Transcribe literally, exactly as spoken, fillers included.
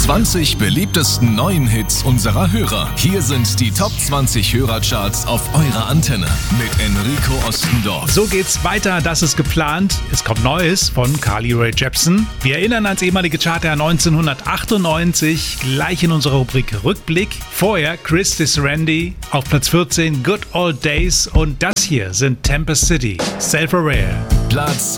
zwanzig beliebtesten neuen Hits unserer Hörer. Hier sind die Top zwanzig Hörercharts auf eurer Antenne mit Enrico Ostendorf. So geht's weiter, das ist geplant. Es kommt Neues von Carly Rae Jepsen. Wir erinnern ans ehemalige Charter neunzehnhundertachtundneunzig, gleich in unserer Rubrik Rückblick. Vorher Christis Randy auf Platz vierzehn, Good Old Days, und das hier sind Tempest City, Self-Aware. Platz